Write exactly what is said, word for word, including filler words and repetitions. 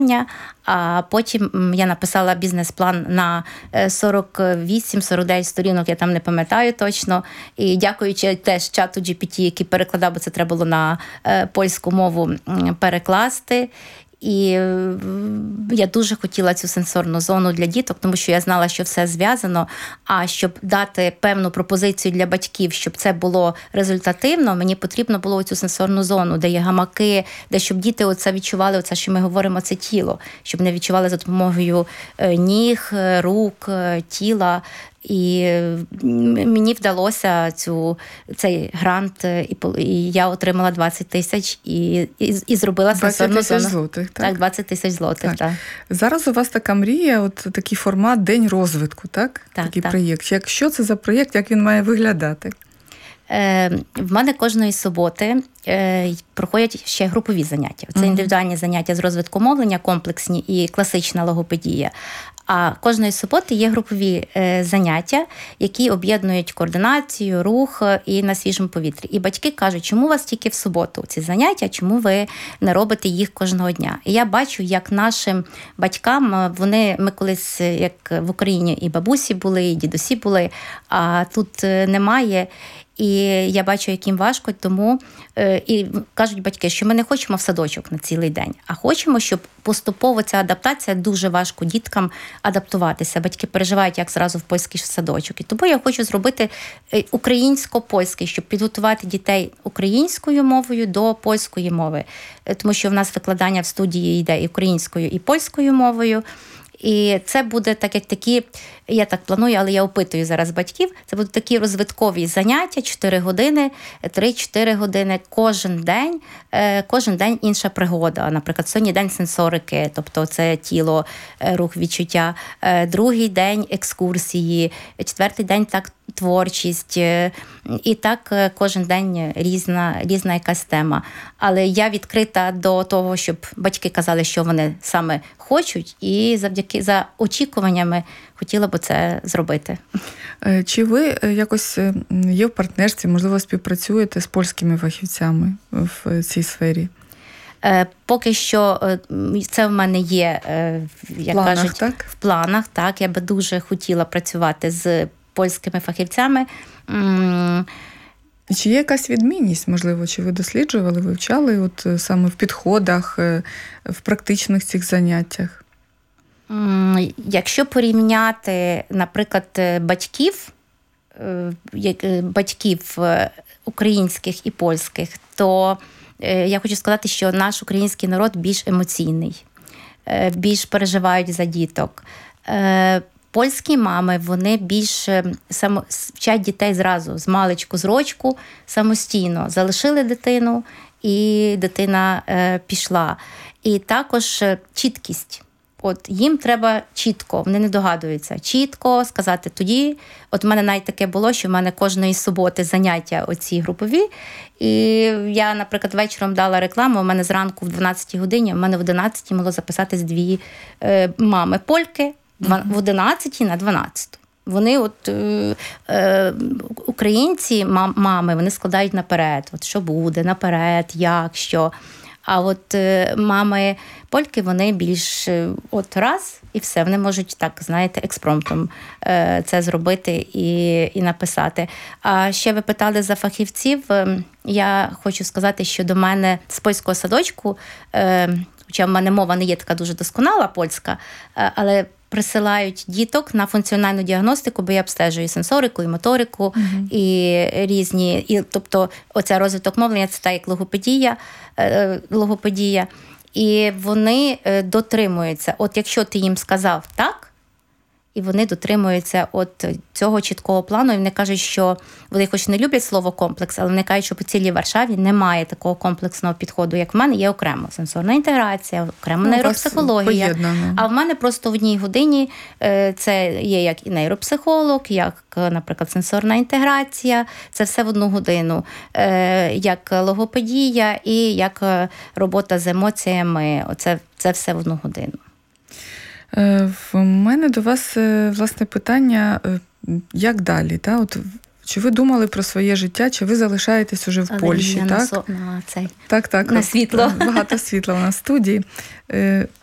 А потім я написала бізнес-план на сорок вісім сорок дев'ять сторінок, я там не пам'ятаю точно. І дякуючи теж чату джі пі ті, який перекладав, бо це треба було на польську мову перекласти. І я дуже хотіла цю сенсорну зону для діток, тому що я знала, що все зв'язано. А щоб дати певну пропозицію для батьків, щоб це було результативно, мені потрібно було цю сенсорну зону, де є гамаки, де щоб діти оце відчували, оце, що ми говоримо, це тіло, щоб не відчували за допомогою ніг, рук, тіла. І мені вдалося цю, цей грант, і, і я отримала двадцять тисяч і, і, і зробила сенсорну зону. двадцять тисяч злотих, так? Так, двадцять тисяч злотих, так. так. Зараз у вас така мрія, от такий формат День розвитку, так? Так, такий так. проєкт. Як, що це за проєкт, як він має виглядати? Е, в мене кожної суботи е, проходять ще групові заняття. Це mm-hmm. індивідуальні заняття з розвитку мовлення, комплексні і класична логопедія. А кожної суботи є групові е, заняття, які об'єднують координацію, рух і на свіжому повітрі. І батьки кажуть, чому у вас тільки в суботу ці заняття, чому ви не робите їх кожного дня? І я бачу, як нашим батькам, вони, ми колись, як в Україні, і бабусі були, і дідусі були, а тут немає. І я бачу, як їм важко, тому е, і кажуть батьки, що ми не хочемо в садочок на цілий день, а хочемо, щоб поступово ця адаптація, дуже важко діткам адаптуватися. Батьки переживають, як зразу в польський садочок. І тому я хочу зробити українсько-польський, щоб підготувати дітей українською мовою до польської мови. Тому що в нас викладання в студії йде і українською, і польською мовою. І це буде так, як такі, я так планую, але я опитую зараз батьків, це будуть такі розвиткові заняття, чотири години, три-чотири години, кожен день, кожен день інша пригода. Наприклад, сьогодні день сенсорики, тобто це тіло, рух, відчуття, другий день екскурсії, четвертий день так творчість. І так кожен день різна, різна якась тема. Але я відкрита до того, щоб батьки казали, що вони саме хочуть, і завдяки за очікуваннями хотіла б це зробити. Чи ви якось є в партнерстві, можливо, співпрацюєте з польськими фахівцями в цій сфері? Поки що це в мене є, як планах, кажуть, так? в планах. Так, я би дуже хотіла працювати з польськими фахівцями. Чи є якась відмінність, можливо, чи ви досліджували, вивчали от саме в підходах, в практичних цих заняттях? Якщо порівняти, наприклад, батьків, батьків українських і польських, то я хочу сказати, що наш український народ більш емоційний, більш переживають за діток. Польські мами, вони більш само, вчать дітей зразу, з маличку, з рочку, самостійно. Залишили дитину, і дитина е, пішла. І також чіткість. От їм треба чітко, вони не догадуються. Чітко сказати тоді. От в мене навіть таке було, що в мене кожної суботи заняття оці групові. І я, наприклад, вечором дала рекламу, у мене зранку в дванадцятій годині, у мене в одинадцятій мало записатись дві е, мами польки, в одинадцятій на дванадцяту. Вони от е, е, українці, мам, мами, вони складають наперед. От що буде, наперед, як, що. А от е, мами польки, вони більш е, от раз і все. Вони можуть так, знаєте, експромтом е, це зробити і, і написати. А ще ви питали за фахівців. Я хочу сказати, що до мене з польського садочку, е, хоча в мене мова не є така дуже досконала польська, е, але присилають діток на функціональну діагностику, бо я обстежую сенсорику і моторику, uh-huh. і різні, і, тобто оця розвиток мовлення, це так як логопедія, логопедія, і вони дотримуються. От якщо ти їм сказав так, і вони дотримуються от цього чіткого плану, і вони кажуть, що вони хоч не люблять слово комплекс, але вони кажуть, що по цілій Варшаві немає такого комплексного підходу, як в мене, є окремо сенсорна інтеграція, окремо ну, нейропсихологія. А в мене просто в одній годині це є як і нейропсихолог, як, наприклад, сенсорна інтеграція, це все в одну годину, як логопедія і як робота з емоціями, це, це все в одну годину. В мене до вас, власне, питання, як далі? Та? От, чи ви думали про своє життя, чи ви залишаєтесь уже в Але Польщі? Так? На, со... на, цей... так, так, на світло. Багато світла у нас в студії.